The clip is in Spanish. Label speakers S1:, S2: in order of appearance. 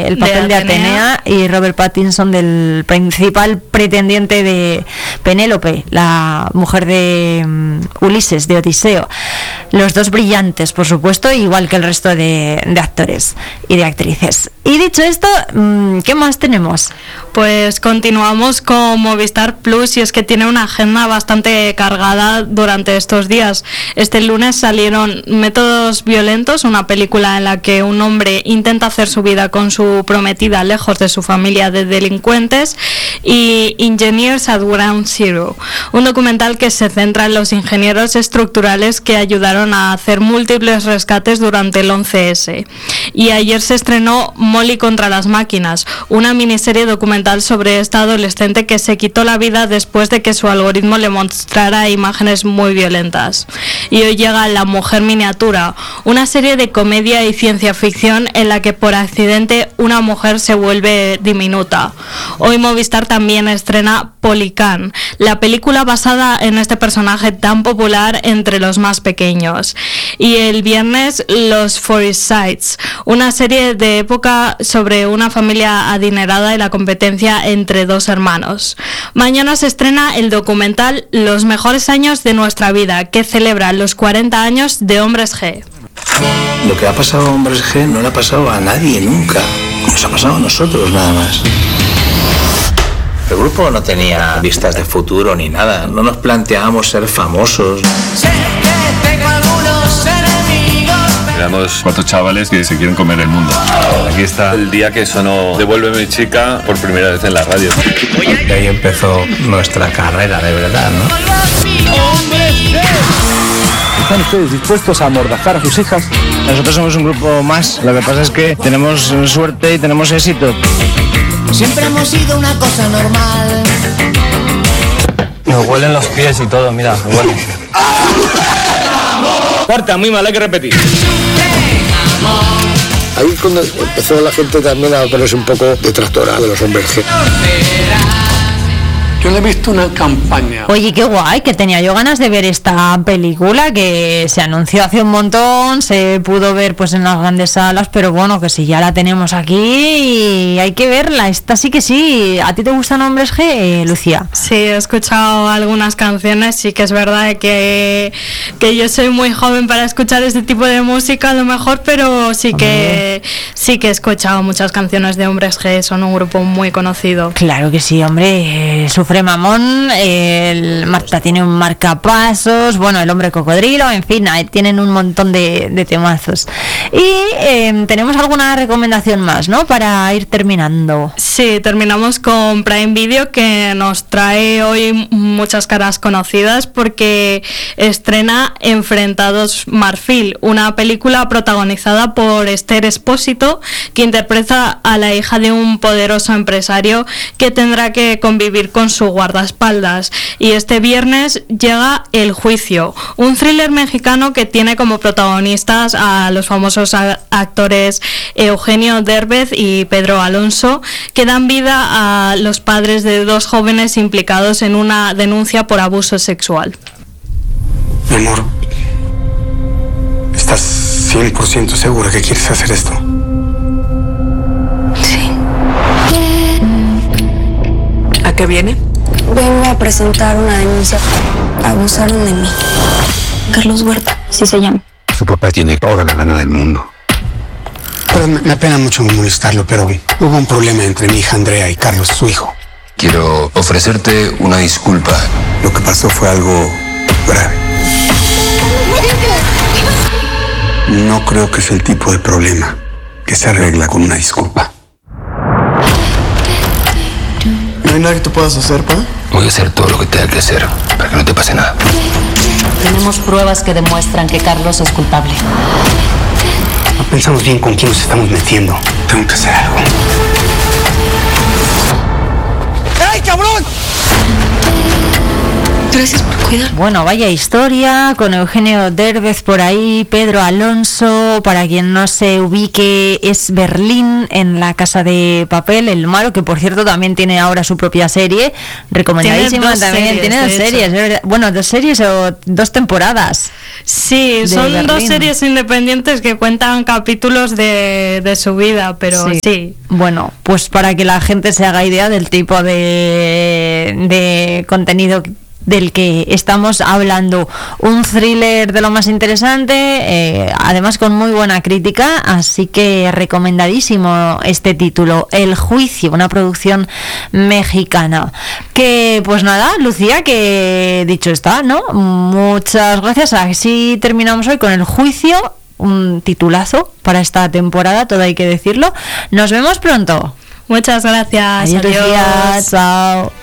S1: el papel de Atenea, y Robert Pattinson del principal pretendiente de Penélope, la mujer de Ulises, de Odiseo. Los dos brillantes, por supuesto, igual que el resto de actores y de actrices. Y dicho esto, ¿qué más tenemos?
S2: Pues continuamos con Movistar Plus, y es que tiene una agenda bastante cargada durante estos días. Este lunes salieron Métodos Violentos, una película en la que un hombre intenta hacer su vida con su prometida lejos de su familia de delincuentes, y Engineers at Ground Zero, un documental que se centra en los ingenieros estructurales que ayudaron a hacer múltiples rescates durante el 11S. Y ayer se estrenó Molly contra las máquinas, una miniserie documental sobre esta adolescente que se quitó la vida después de que su algoritmo le mostrara imágenes muy violentas. Y hoy llega La Mujer Miniatura, una serie de comedia y ciencia ficción en la que por accidente una mujer se vuelve diminuta. Hoy Movistar también estrena Polycan, la película basada en este personaje tan popular entre los más pequeños. Y el viernes Los Forsytes, una serie de época sobre una familia adinerada y la competencia entre dos hermanos. Mañana se estrena el documental Los mejores años de nuestra vida, que celebra los 40 años de Hombres G.
S3: Lo que ha pasado a Hombres G no le ha pasado a nadie nunca. Nos ha pasado a nosotros nada más. El grupo no tenía vistas de futuro ni nada. No nos planteábamos ser famosos.
S4: Sé que tengo algunos enemigos.
S5: Éramos 4 chavales que se quieren comer el mundo. Aquí está el día que sonó Devuélveme chica por primera vez en la radio.
S3: Y ahí empezó nuestra carrera de verdad, ¿no?
S6: ¿Están ustedes dispuestos a amordajar a sus hijas? Nosotros somos un grupo más. Lo que pasa es que tenemos suerte y tenemos éxito.
S4: Siempre hemos sido una cosa normal.
S6: Nos huelen los pies y todo, mira, me huelen. Cuarta, muy mal, hay que repetir.
S7: Ahí cuando empezó la gente también a ponerse un poco detractora de los Hombres G.
S8: Yo le he visto una campaña.
S1: Oye, qué guay, que tenía yo ganas de ver esta película, que se anunció hace un montón, se pudo ver pues en las grandes salas, pero bueno, que si ya la tenemos aquí y hay que verla. Esta sí que sí. ¿A ti te gustan Hombres G, Lucía?
S2: Sí, he escuchado algunas canciones. Sí que es verdad que yo soy muy joven para escuchar este tipo de música a lo mejor, pero sí que he escuchado muchas canciones de Hombres G. Son un grupo muy conocido.
S1: Claro que sí, hombre. Sufre Mamón, Marta tiene un marcapasos, bueno, El Hombre Cocodrilo, en fin, tienen un montón de temazos. Y tenemos alguna recomendación más, ¿no?, para ir terminando.
S2: Sí, terminamos con Prime Video, que nos trae hoy muchas caras conocidas porque estrena Enfrentados Marfil, una película protagonizada por Esther Expósito, que interpreta a la hija de un poderoso empresario que tendrá que convivir con su guardaespaldas. Y este viernes llega El Juicio, un thriller mexicano que tiene como protagonistas a los famosos actores Eugenio Derbez y Pedro Alonso, que dan vida a los padres de 2 jóvenes implicados en una denuncia por abuso sexual.
S8: Mi amor, ¿estás 100% segura que quieres hacer esto?
S9: Sí.
S10: ¿A qué viene?
S9: Vengo a presentar una denuncia. Abusaron de mí. Carlos Huerta, sí se llama.
S7: Su papá tiene toda la gana del mundo.
S8: Pero me apena mucho molestarlo, pero hubo un problema entre mi hija Andrea y Carlos, su hijo.
S11: Quiero ofrecerte una disculpa.
S8: Lo que pasó fue algo grave. No creo que es el tipo de problema que se arregla con una disculpa. ¿No hay nada que tú puedas hacer, pa?
S11: Voy a hacer todo lo que tenga que hacer para que no te pase nada.
S10: Tenemos pruebas que demuestran que Carlos es culpable.
S8: No pensamos bien con quién nos estamos metiendo. Tengo que hacer algo. ¡Ey, cabrón!
S9: Gracias por cuidar.
S1: Bueno, vaya historia, con Eugenio Derbez por ahí, Pedro Alonso, para quien no se ubique, es Berlín en La Casa de Papel, el malo, que por cierto también tiene ahora su propia serie, recomendadísima también, tiene dos series, bueno, 2 series o 2 temporadas.
S2: Sí, son Berlín. 2 series independientes que cuentan capítulos de su vida, pero sí.
S1: Bueno, pues para que la gente se haga idea del tipo de contenido del que estamos hablando, un thriller de lo más interesante, además con muy buena crítica, así que recomendadísimo este título, El Juicio, una producción mexicana. Que pues nada, Lucía, que dicho está, ¿no? Muchas gracias, así terminamos hoy con El Juicio, un titulazo para esta temporada, todo hay que decirlo. Nos vemos pronto.
S2: Muchas gracias.
S1: Adiós. Chao.